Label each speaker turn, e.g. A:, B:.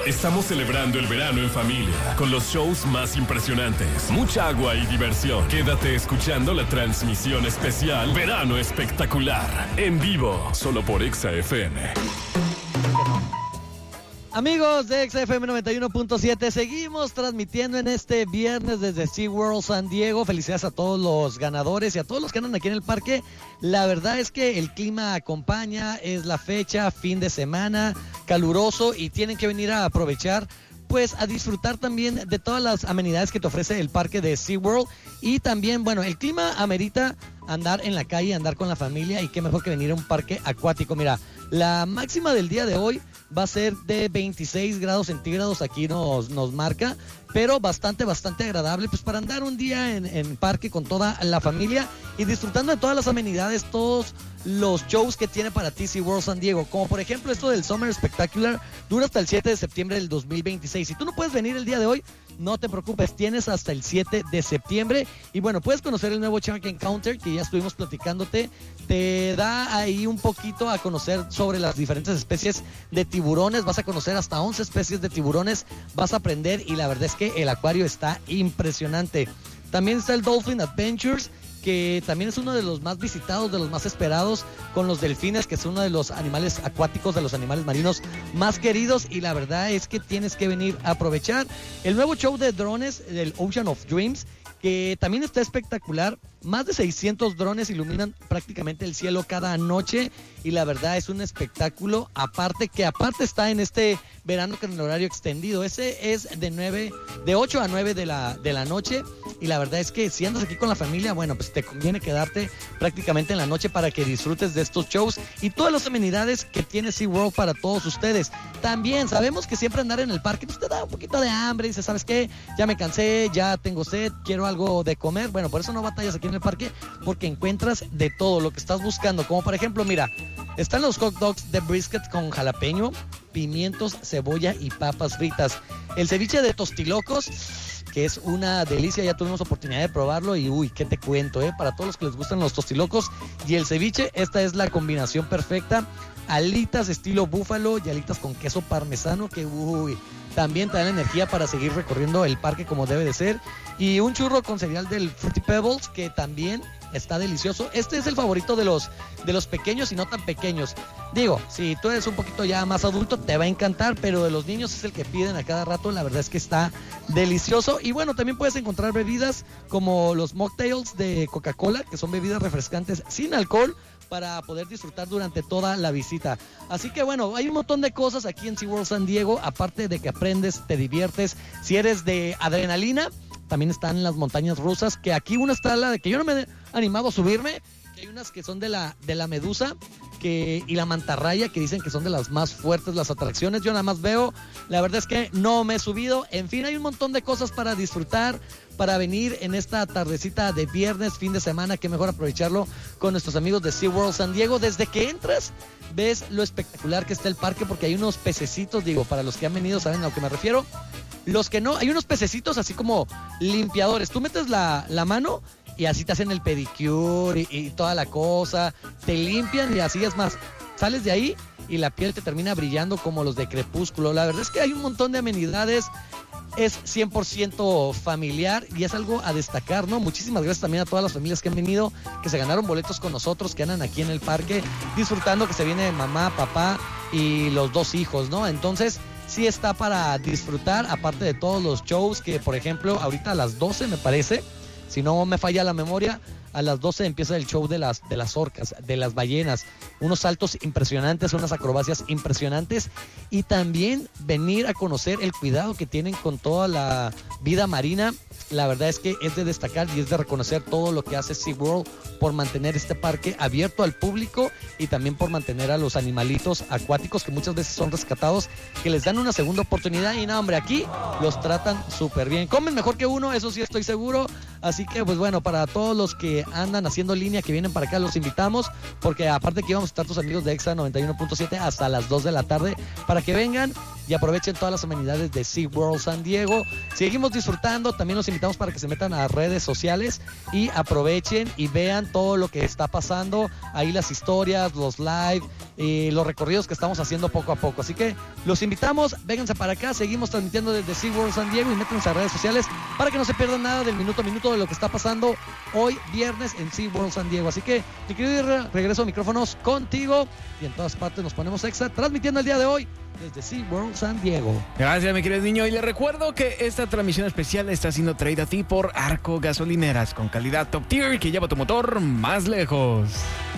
A: Estamos celebrando el verano en familia, con los shows más impresionantes, mucha agua y diversión. Quédate escuchando la transmisión especial Verano Espectacular, en vivo, solo por Exa FM.
B: Amigos de XFM 91.7, seguimos transmitiendo en este viernes desde SeaWorld San Diego. Felicidades a todos los ganadores y a todos los que andan aquí en el parque. La verdad es que el clima acompaña, es la fecha, fin de semana, caluroso, y tienen que venir a aprovechar, pues a disfrutar también de todas las amenidades que te ofrece el parque de SeaWorld. Y también, bueno, el clima amerita andar en la calle, andar con la familia, y qué mejor que venir a un parque acuático. Mira, la máxima del día de hoy va a ser de 26 grados centígrados, aquí nos marca, pero bastante agradable, pues para andar un día en parque con toda la familia y disfrutando de todas las amenidades, todos los shows que tiene para ti SeaWorld San Diego, como por ejemplo esto del Summer Spectacular, dura hasta el 7 de septiembre del 2026. Si tú no puedes venir el día de hoy, no te preocupes, tienes hasta el 7 de septiembre. Y bueno, puedes conocer el nuevo Shark Encounter que ya estuvimos platicándote. Te da ahí un poquito a conocer sobre las diferentes especies de tiburones. Vas a conocer hasta 11 especies de tiburones. Vas a aprender, y la verdad es que el acuario está impresionante. También está el Dolphin Adventures, que también es uno de los más visitados, de los más esperados, con los delfines, que es uno de los animales acuáticos, de los animales marinos más queridos, y la verdad es que tienes que venir a aprovechar. El nuevo show de drones del Ocean of Dreams, que también está espectacular. Más de 600 drones iluminan prácticamente el cielo cada noche, y la verdad es un espectáculo, aparte está en este verano con el horario extendido. Ese es de 8 a 9 de la noche, y la verdad es que si andas aquí con la familia, bueno, pues te conviene quedarte prácticamente en la noche para que disfrutes de estos shows y todas las amenidades que tiene SeaWorld para todos ustedes. También sabemos que siempre andar en el parque pues te da un poquito de hambre, y dices, ¿sabes qué? Ya me cansé, ya tengo sed, quiero algo de comer. Bueno, por eso no batallas aquí en el parque, porque encuentras de todo lo que estás buscando, como por ejemplo, mira, están los hot dogs de brisket con jalapeño, pimientos, cebolla y papas fritas. El ceviche de tostilocos, que es una delicia, ya tuvimos oportunidad de probarlo y uy, ¿qué te cuento? Para todos los que les gustan los tostilocos y el ceviche, esta es la combinación perfecta. Alitas estilo búfalo y alitas con queso parmesano, que uy, también te dan energía para seguir recorriendo el parque como debe de ser. Y un churro con cereal del Fruity Pebbles, que también está delicioso. Este es el favorito de los pequeños y no tan pequeños. Digo, si tú eres un poquito ya más adulto, te va a encantar, pero de los niños es el que piden a cada rato. La verdad es que está delicioso. Y bueno, también puedes encontrar bebidas como los mocktails de Coca-Cola, que son bebidas refrescantes sin alcohol, para poder disfrutar durante toda la visita. Así que bueno, hay un montón de cosas aquí en SeaWorld San Diego, aparte de que aprendes, te diviertes. Si eres de adrenalina, también están las montañas rusas, que aquí una está la de que yo no me he animado a subirme, que hay unas que son de la medusa y la mantarraya, que dicen que son de las más fuertes las atracciones. Yo nada más veo, la verdad es que no me he subido. En fin, hay un montón de cosas para disfrutar, para venir en esta tardecita de viernes, fin de semana. Que mejor aprovecharlo con nuestros amigos de SeaWorld San Diego. Desde que entras, ves lo espectacular que está el parque, porque hay unos pececitos, digo, para los que han venido saben a lo que me refiero. Los que no, hay unos pececitos así como limpiadores. Tú metes la mano y así te hacen el pedicure y toda la cosa, te limpian, y así es más, sales de ahí y la piel te termina brillando como los de Crepúsculo. La verdad es que hay un montón de amenidades, es 100% familiar y es algo a destacar, ¿no? Muchísimas gracias también a todas las familias que han venido, que se ganaron boletos con nosotros, que andan aquí en el parque disfrutando, que se viene mamá, papá y los 2 hijos, ¿no? Entonces sí está para disfrutar, aparte de todos los shows que, por ejemplo, ahorita a las 12 me parece, si no me falla la memoria, a las 12 empieza el show de las orcas, de las ballenas, unos saltos impresionantes, unas acrobacias impresionantes, y también venir a conocer el cuidado que tienen con toda la vida marina. La verdad es que es de destacar y es de reconocer todo lo que hace SeaWorld por mantener este parque abierto al público, y también por mantener a los animalitos acuáticos que muchas veces son rescatados, que les dan una segunda oportunidad. Y no, hombre, aquí los tratan súper bien. Comen mejor que uno, eso sí estoy seguro. Así que pues bueno, para todos los que andan haciendo línea, que vienen para acá, los invitamos, porque aparte que íbamos a estar tus amigos de Exa 91.7 hasta las 2 de la tarde, para que vengan y aprovechen todas las amenidades de SeaWorld San Diego. Seguimos disfrutando, también los invitamos para que se metan a redes sociales y aprovechen y vean todo lo que está pasando, ahí las historias, los live, los recorridos que estamos haciendo poco a poco. Así que los invitamos, vénganse para acá, seguimos transmitiendo desde SeaWorld San Diego y métanse a redes sociales para que no se pierdan nada del minuto a minuto de lo que está pasando hoy viernes en SeaWorld San Diego. Así que, mi querido Irra, regreso a micrófonos contigo y en todas partes nos ponemos extra transmitiendo el día de hoy desde SeaWorld San Diego.
C: Gracias, mi querido niño. Y les recuerdo que esta transmisión especial está siendo traída a ti por Arco Gasolineras, con calidad top tier que lleva tu motor más lejos.